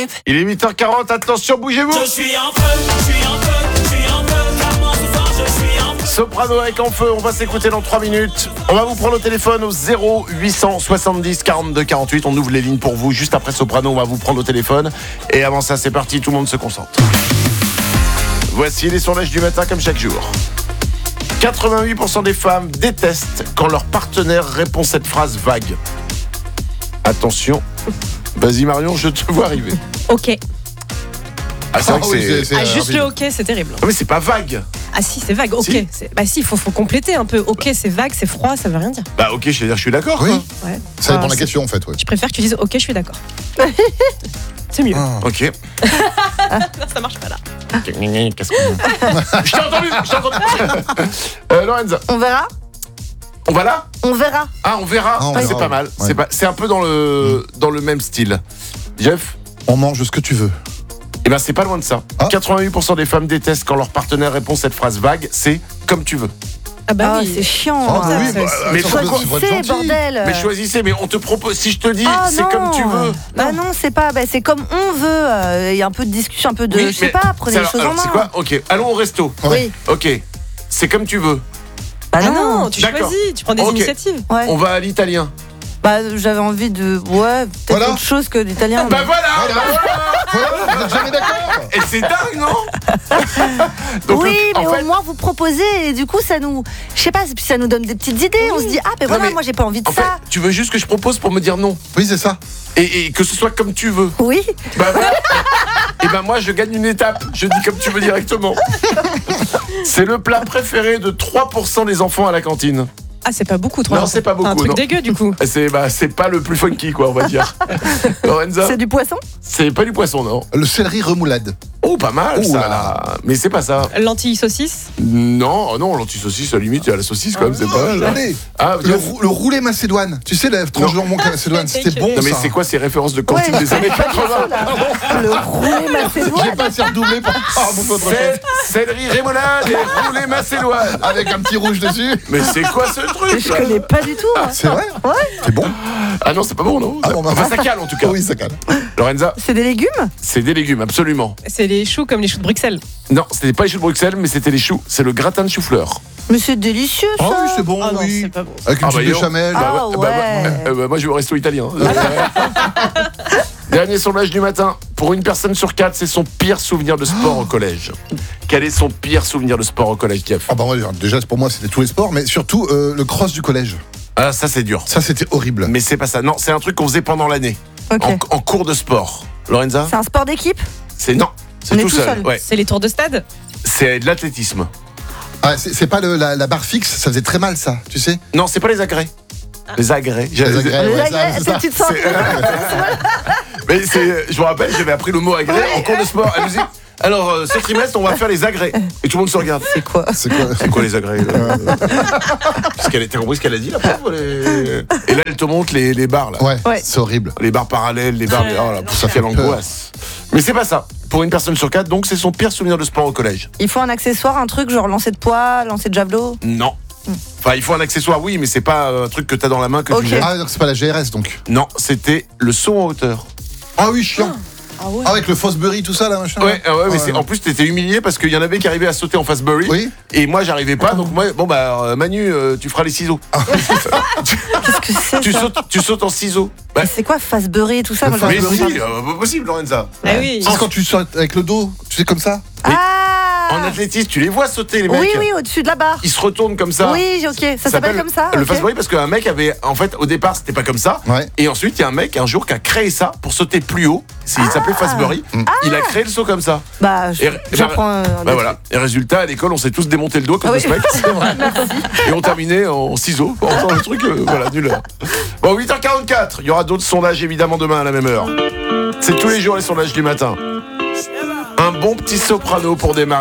trip. Il est 8h40, attention, bougez-vous. Je suis en feu, je suis en feu, je suis en feu. Comment ce soir je suis en feu. Soprano avec En Feu, on va s'écouter dans 3 minutes. On va vous prendre au téléphone au 0870 42 48. On ouvre les lignes pour vous. Juste après Soprano, on va vous prendre au téléphone. Et avant ça, c'est parti, tout le monde se concentre. Voici les sondages du matin comme chaque jour. 88% des femmes détestent quand leur partenaire répond cette phrase vague. Attention. Vas-y Marion, je te vois arriver. Ok. Ah, c'est vrai que c'est... juste rapide. le ok, c'est terrible. Ah, mais c'est pas vague. Ah si, c'est vague. Ok. Si. Bah si, faut compléter un peu. Ok, c'est vague, c'est froid, ça veut rien dire. Bah ok, je suis d'accord. Oui, quoi. Ouais. ça dépend de la c'est- question en fait. Ouais. Je préfère que tu dises ok, je suis d'accord. C'est mieux. Ah. Ok. Ça marche pas là. Qu'est-ce que... Je t'ai entendu. Lorenza, On verra. on va là. On verra. Ah, on verra. Ah, on C'est verra, pas mal. ouais. C'est un peu dans le même style. Jeff. On mange ce que tu veux. Eh ben c'est pas loin de ça. Ah. 88% des femmes détestent quand leur partenaire répond cette phrase vague. C'est comme tu veux. Ah bah Ah, oui. c'est chiant. Ah, bah oui, c'est- bah, mais attends, pourquoi c'est votre Choisissez, gentil. bordel. Mais choisissez. Mais on te propose. Si je te dis, Ah, c'est non. comme tu veux. Bah non, c'est pas. Bah, c'est comme on veut. Il y a un peu de discussion, un peu de. Oui, je sais mais pas, prenez c'est les choses en alors, main. c'est quoi? Ok. Allons au resto. Oui. Ok. C'est comme tu veux. Bah Ah non. non, tu D'accord. choisis, tu prends des Ok. initiatives. Ouais. On va à l'italien. Bah j'avais envie de. Ouais, peut-être Voilà. autre chose que l'italien. Bah mais- voilà. Voilà, vous êtes jamais d'accord. Et c'est dingue, non? Donc, Oui, en mais fait, au moins vous proposez et du coup ça nous. Je sais pas, puis ça nous donne des petites idées. On se dit, ah, ben Non, voilà, mais moi j'ai pas envie de en fait, ça. tu veux juste que je propose pour me dire non. Oui, c'est ça. Et que ce soit comme tu veux. Oui. Bah voilà. Et ben moi je gagne une étape. Je dis comme tu veux directement. C'est le plat préféré de 3% des enfants à la cantine. Ah, c'est pas beaucoup, toi. Non, c'est pas beaucoup, Un truc non. dégueu, du coup. C'est pas le plus funky quoi, on va dire. Lorenza, C'est du poisson. c'est pas du poisson, non? Le céleri remoulade. Oh, pas mal Oh ça. là là. Mais c'est pas ça. Lentilles saucisse. Non, oh non, l'anti-saucisse, à la limite, il y a la saucisse quand même, c'est pas mal. Allez. Ah, Le roulé macédoine. Tu sais, la tranche de jambon macédoine, c'était bon. non mais ça. c'est quoi ces références de cantine Ouais, des années 80? Le roulé macédoine. J'ai pas assez redoublé pour bouffer autre chose. Céleri rémoulade et roulé macédoine. Avec un petit rouge dessus. Mais c'est quoi ce truc Je là? connais pas du tout. moi. C'est vrai. Ouais. C'est bon. Ah non, c'est pas bon, non? Ah bon, bah, Enfin, ça cale en tout cas. Oui, ça calme. Lorenza, C'est des légumes. c'est des légumes, absolument. C'est les choux comme les choux de Bruxelles. Non, c'était pas les choux de Bruxelles, mais c'était les choux. C'est le gratin de chou-fleur. Mais c'est délicieux ça. Ah oui, c'est bon, Ah non, oui. c'est pas bon. Avec une Ah bah, petite yo. béchamel. Ah ouais. Moi, je vais au resto italien. Dernier sondage du matin. Pour une personne sur 4, c'est son pire souvenir de sport au collège. Quel est son pire souvenir de sport au collège, Jeff? Ah bah ouais, déjà pour moi c'était tous les sports, mais surtout le cross du collège. Ah, ça, c'est dur. Ça c'était horrible. Mais c'est pas ça. Non, c'est un truc qu'on faisait pendant l'année. Ok. En cours de sport. Lorenza? C'est un sport d'équipe. C'est non. C'est On est tout tout seul. seul. Ouais. C'est les tours de stade. C'est de l'athlétisme. Ah, c'est pas la barre fixe, ça faisait très mal ça, tu sais. Non, c'est pas les agrès. Les agrès. Les agrès, ouais, c'est ça. Tu te sens. Mais je me rappelle, j'avais appris le mot agrès en cours de sport. Elle nous dit, alors, ce trimestre, on va faire les agrès. Et tout le monde se regarde. C'est quoi? C'est quoi C'est quoi les agrès T'as compris ce qu'elle a dit, la pauvre Et là, elle te montre les barres, là. Ouais, Ouais. c'est horrible. Les barres parallèles, les barres... Oh là, ça fait l'angoisse. Mais c'est pas ça. Pour une personne sur 4, donc, c'est son pire souvenir de sport au collège. Il faut un accessoire, un truc genre lancer de poids, lancer de javelot. Non. Enfin, il faut un accessoire, oui, mais c'est pas un truc que t'as dans la main que Ok. tu jettes. Ah donc c'est pas la GRS donc. Non, c'était le saut en hauteur. Ah oui, chiant. Ah ouais. Ah, avec le Fosbury, tout ça là, machin. Ouais, mais Ouais. en plus t'étais humilié parce qu'il y en avait qui arrivaient à sauter en Fastbury. Oui. Et moi j'arrivais pas, donc moi, bon bah Manu, tu feras les ciseaux. Qu'est-ce que c'est tu ça? sautes en ciseaux. Bah, C'est quoi Fastbury et tout ça? Le Moi, j'en ai mais Fastbury. entendu si, parler. pas possible Lorenza. Ah oui. C'est quand tu sautes avec le dos, tu sais comme ça. En Ah. athlétisme, tu les vois sauter les mecs. Oui, oui, au-dessus de la barre. Ils se retournent comme ça. Oui, ok. Ça s'appelle comme ça. Le ok. Fastbury parce qu'un mec avait, en fait, au départ c'était pas comme ça. Ouais. Et ensuite il y a un mec un jour qui a créé ça pour sauter plus haut. Il s'appelait Fastbury. Il a créé le saut comme ça. Bah, Et- j'apprends. Bah voilà. Et résultat, à l'école, on s'est tous démonté le doigt comme Ah ce oui. mec. Et on terminait en ciseaux. Enfin, le truc, voilà, nul. Bon, 8h44. Il y aura d'autres sondages évidemment demain à la même heure. C'est tous les jours les sondages du matin. Un bon petit soprano pour démarrer.